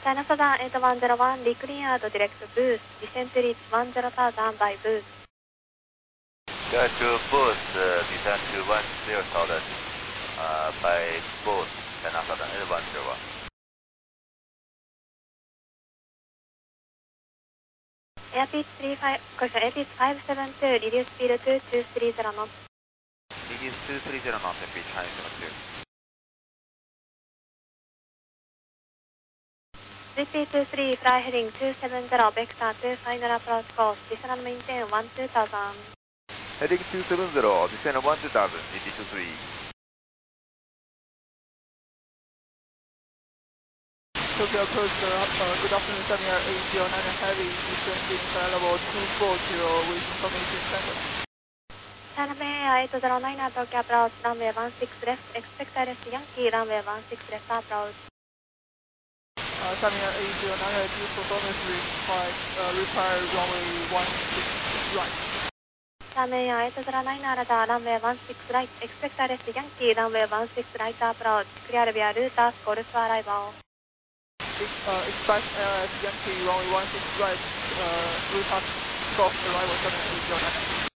China Southern 8101, decleared direct boost, descent reach 10,000 by boost. Clear to boost, descent to 10,000 by boost, China Southern 8101. Airspeed 572, reduce speed to 230 knots. Reduce 230 knots, speed 572. GP23, fly heading 270, vector to final approach course, descend and maintain 12,000. Heading 270, descend 12,000, GP23. Tokyo Coast, good afternoon, Samir 809 Heavy, descending level 240 with information center. China Bay 809, Tokyo approach, runway 16 left, expect ILS Yankee, runway 16 left approach. Samir 809, due performance require runway 16 right. China 809, radar, runway 16 right, expect ILS Yankee, runway 16 right approach, clear via route, Golf arrival. Expect Yankee runway 16 right, route golf arrival 7 809.